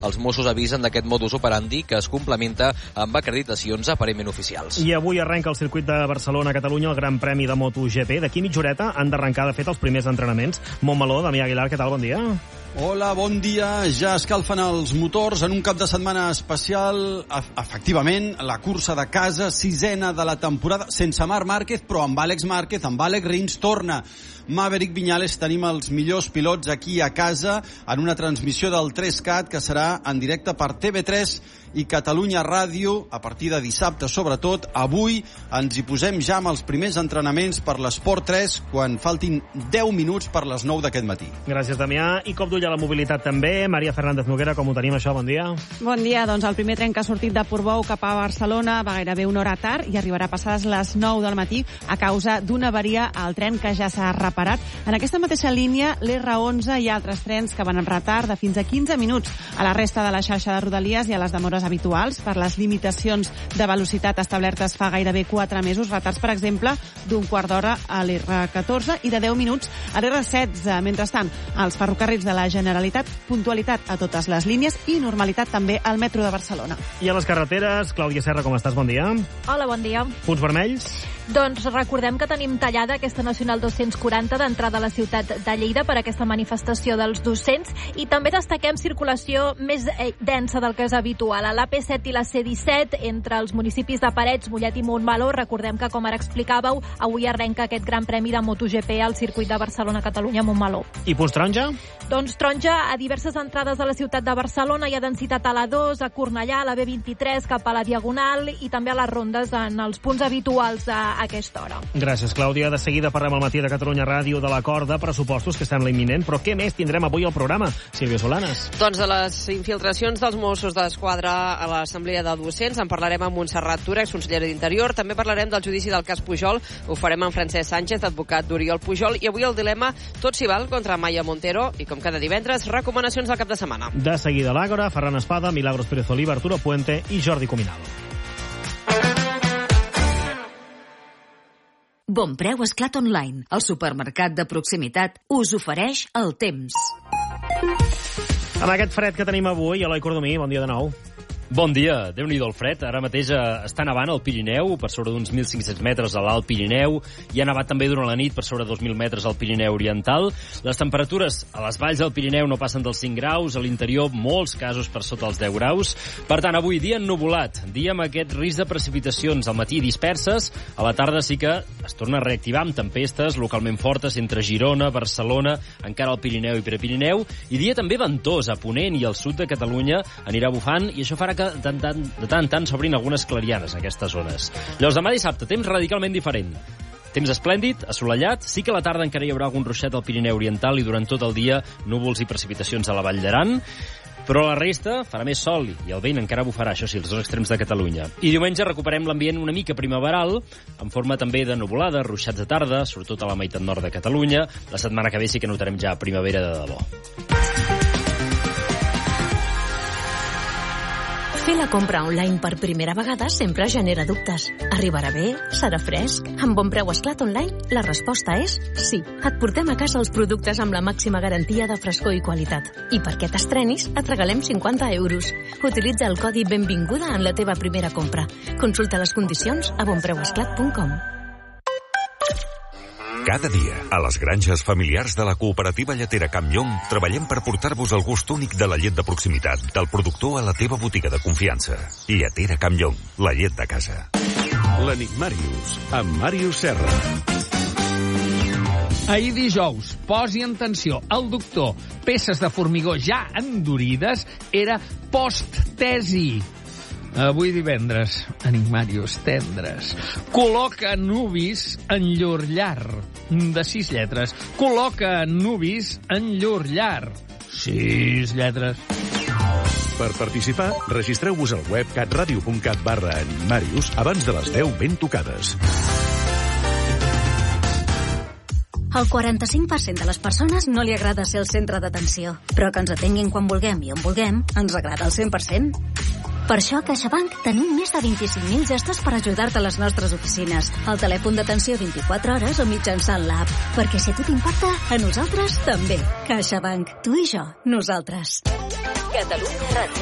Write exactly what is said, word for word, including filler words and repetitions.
Els Mossos avisen d'aquest modus operandi que es complementa amb acreditacions aparentment oficials. I avui arrenca el circuit de Barcelona-Catalunya el Gran Premi de MotoGP. D'aquí mitja horeta han d'arrencar, de fet, els primers entrenaments. Montmeló, Damià Aguilar, què tal? Bon dia. Hola, bon dia. Ja escalfen els motors en un cap de setmana especial. Efectivament, la cursa de casa, sisena de la temporada, sense Marc Márquez, però amb Àlex Márquez, amb Àlex Rins, torna Maverick Viñales. Tenim els millors pilots aquí a casa en una transmissió del tres cat que serà en directe per T V tres i Catalunya Ràdio a partir de dissabte, sobretot. Avui ens hi posem ja amb els primers entrenaments per l'Esport tres quan faltin deu minuts per les nou d'aquest matí. Gràcies, Damià. I cop d'ull a la mobilitat també. Maria Fernández Noguera, com ho tenim això? Bon dia. Bon dia. Doncs el primer tren que ha sortit de Portbou cap a Barcelona va gairebé una hora tard i arribarà passades les nou del matí a causa d'una avaria al tren que ja s'ha reparat. En aquesta mateixa línia, l'R onze i altres trens que van en retard de fins a quinze minuts a la resta de la xarxa de Rodalies i a les demores habituals per les limitacions de velocitat establertes fa gairebé quatre mesos. Retards, per exemple, d'un quart d'hora a l'R catorze i de deu minuts a l'R setze. Mentrestant, als ferrocarrils de la Generalitat, puntualitat a totes les línies i normalitat també al metro de Barcelona. I a les carreteres, Clàudia Serra, com estàs? Bon dia. Hola, bon dia. Punts vermells? Doncs recordem que tenim tallada aquesta Nacional dos-cents quaranta d'entrada a la ciutat de Lleida per aquesta manifestació dels docents i també destaquem circulació més densa del que és habitual. A l'A P set i la C disset, entre els municipis de Parets, Mollet i Montmeló, recordem que, com ara explicàveu, avui arrenca aquest Gran Premi de MotoGP al circuit de Barcelona-Catalunya-Montmeló. I punts taronja? Doncs taronja a diverses entrades a la ciutat de Barcelona. Hi ha densitat a l'A dos, a Cornellà, a la B vint-i-tres, cap a la Diagonal i també a les rondes en els punts habituals a aquesta hora. Gràcies, Clàudia. De seguida parlem al matí de Catalunya Ràdio de l'acord de pressupostos que sembla imminent, però què més tindrem avui al programa? Sílvia Solanes. Doncs de les infiltracions dels Mossos d'Esquadra a l'Assemblea de Docents en parlarem amb Montserrat Tura, exconsellera d'Interior. També parlarem del judici del cas Pujol. Ho farem amb Francesc Sánchez, advocat d'Oriol Pujol. I avui el dilema tot s'hi val contra Maya Montero i, com cada divendres, recomanacions del cap de setmana. De seguida l'Àgora, Ferran Espada, Milagros Pérez Oliva, Arturo Puente i Jordi Cuminal. Bonpreu Esclat Online, el supermercat de proximitat, us ofereix el temps. Amb aquest fred que tenim avui, Eloi Cordomí, bon dia de nou. Bon dia, Déu-n'hi-do el fred. Ara mateix està nevant al Pirineu, per sobre d'uns mil cinc-cents metres a l'Alt Pirineu. Hi ha nevat també durant la nit per sobre de dos mil metres al Pirineu Oriental. Les temperatures a les valls del Pirineu no passen dels cinc graus, a l'interior molts casos per sota els deu graus. Per tant, avui dia ennuvolat, dia amb aquest risc de precipitacions al matí disperses. A la tarda sí que es torna a reactivar amb tempestes localment fortes entre Girona, Barcelona, encara al Pirineu i Prepirineu. I dia també ventós a Ponent i al sud de Catalunya anirà bufant i això farà que de tant, tant, de tant en tant s'obrin algunes clarianes a aquestes zones. Llavors demà dissabte, temps radicalment diferent. Temps esplèndid, assolellat, sí que a la tarda encara hi haurà algun ruixat al Pirineu Oriental i durant tot el dia núvols i precipitacions a la Vall d'Aran, però la resta farà més sol i el vent encara bufarà, això sí, els dos extrems de Catalunya. I diumenge recuperem l'ambient una mica primaveral, en forma també de nuvolada, ruixats de tarda, sobretot a la meitat nord de Catalunya. La setmana que ve sí que notarem ja primavera de debò. Fer la compra online per primera vegada sempre genera dubtes. Arribarà bé? Serà fresc? Amb Bonpreu Esclat Online, la resposta és sí. Et portem a casa els productes amb la màxima garantia de frescor i qualitat. I perquè t'estrenis, et regalem cinquanta euros. Utilitza el codi Benvinguda en la teva primera compra. Consulta les condicions a bonpreu esclat punt com. Cada dia, a les granges familiars de la cooperativa lletera Campllong, treballem per portar-vos el gust únic de la llet de proximitat, del productor a la teva botiga de confiança. Lletera Campllong, la llet de casa. L'Enigmàrius, amb Màrius Serra. Ahir dijous, posi en tensió, el doctor, peces de formigó ja endurides, era post-tesi. Avui divendres, Enigmàrius tendres. Col·loca nubis en llur llar. De sis lletres. Col·loca nubis en llur llar. Sis lletres. Per participar, registreu-vos al web catradio punt cat barra Enigmàrius abans de les deu ben tocades. Al quaranta-cinc per cent de les persones no li agrada ser el centre d'atenció, però que ens atenguin quan vulguem i on vulguem ens agrada al cent per cent. Per això a CaixaBank tenim més de vint-i-cinc mil gestos per ajudar-te a les nostres oficines, al telèfon d'atenció vint-i-quatre hores o mitjançant l'app. Perquè si a tu t'importa, a nosaltres també. CaixaBank. Tu i jo. Nosaltres. Catalunya Ràdio.